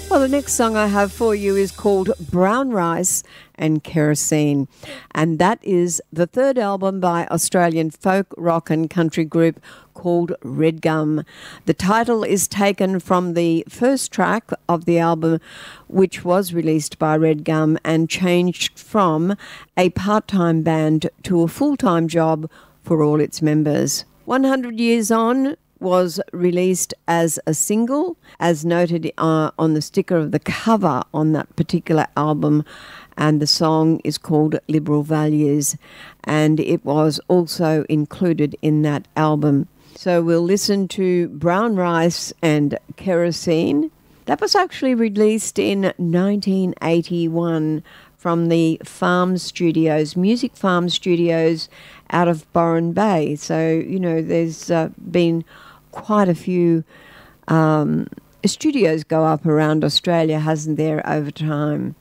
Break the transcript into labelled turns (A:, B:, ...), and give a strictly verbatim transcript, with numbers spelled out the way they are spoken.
A: Well, the next song I have for you is called Brown Rice and Kerosene, and that is the third album by Australian folk, rock and country group called Red Gum. The title is taken from the first track of the album, which was released by Red Gum and changed from a part-time band to a full-time job for all its members. one hundred Years On was released as a single, as noted uh, on the sticker of the cover on that particular album, and the song is called Liberal Values, and it was also included in that album. So we'll listen to Brown Rice and Kerosene. That was actually released in nineteen eighty-one from the Farm Studios, Music Farm Studios out of Byron Bay. So, you know, there's uh, been quite a few um, studios go up around Australia, hasn't there, over time.